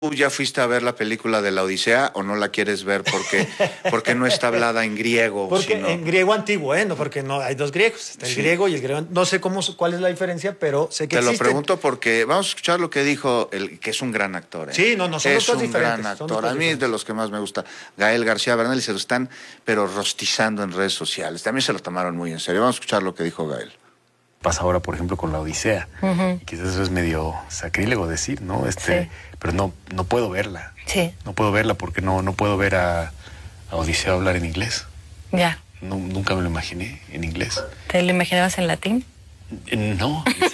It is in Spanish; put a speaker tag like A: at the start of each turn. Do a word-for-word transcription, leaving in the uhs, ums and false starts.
A: ¿Tú ya fuiste a ver la película de la Odisea o no la quieres ver porque, porque no está hablada en griego?
B: Porque
A: sino...
B: en griego antiguo, ¿eh? No, porque no hay dos griegos. Está el
A: Sí.
B: griego y el griego. No sé cómo, cuál es la diferencia, pero sé que
A: Te lo
B: existen.
A: pregunto porque vamos a escuchar lo que dijo, el que es un gran actor. ¿eh?
B: Sí, no, no, son
A: es
B: dos cosas
A: un
B: diferentes,
A: gran
B: son dos
A: actor.
B: cosas
A: A mí es de
B: diferentes.
A: los que más me gusta. Gael García Bernal, y se lo están, pero rostizando en redes sociales. También se lo tomaron muy en serio. Vamos a escuchar lo que dijo Gael.
C: Pasa ahora, por ejemplo, con la Odisea.
D: Ujú.
C: Y quizás eso es medio sacrílego decir, ¿no? Este,
D: Sí.
C: Pero no, no puedo verla.
D: Sí,
C: No puedo verla porque no, no puedo ver a, a Odiseo hablar en inglés.
D: ya.
C: No, nunca me lo imaginé en inglés.
D: ¿Te lo imaginabas en latín?
C: Eh, No,